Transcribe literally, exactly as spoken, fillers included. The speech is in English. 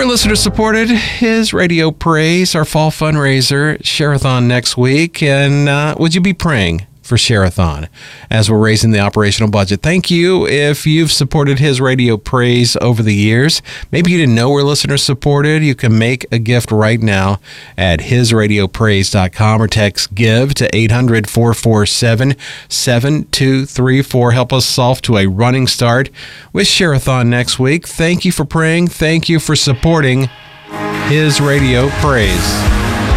listener supported his Radio Praise, our fall fundraiser, Share-a-thon next week. And uh, would you be praying for Share-a-thon as we're raising the operational budget? Thank you if you've supported his Radio Praise over the years. Maybe you didn't know we're listener supported. You can make a gift right now at his radio praise dot com or text GIVE to eight hundred, four four seven, seven two three four. Help us off to a running start with Share-a-thon next week. Thank you for praying. Thank you for supporting his Radio Praise.